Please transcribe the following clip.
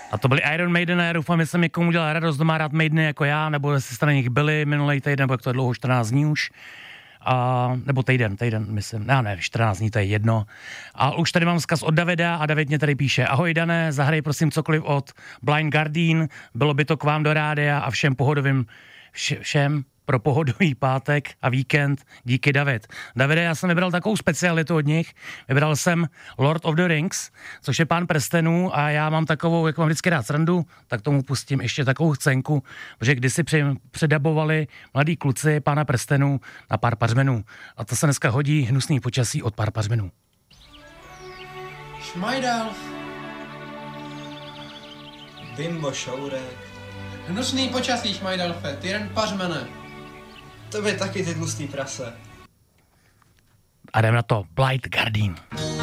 A to byli Iron Maiden a já doufám, že jsem někomu udělal radost, doma rád Maideny jako já, nebo jestli jste na nich byli minulý týden, nebo jak to je dlouho, 14 dní už. Nebo týden, myslím. Ne, 14 dní, to je jedno. A už tady mám vzkaz od Davida a David mě tady píše: ahoj Dané, zahraj prosím cokoliv od Blind Guardian, bylo by to k vám do rádia a všem pohodovým, všem pro pohodový pátek a víkend. Díky, David. Davide, já jsem vybral takovou specialitu od nich. Vybral jsem Lord of the Rings, což je Pán prstenů, a já mám takovou, jak mám vždycky rád srandu, tak tomu pustím ještě takovou scénku, protože kdysi předabovali mladí kluci Pána prstenů na Pár pařmenů. A to se dneska hodí, hnusný počasí od Pár pařmenů. Šmajdal. Bimbo šourek. Hnusný počasí, Šmajdalfe, ty jen pařmene. To by taky ty tlustý prase. A jdem na to, Blind Guardian.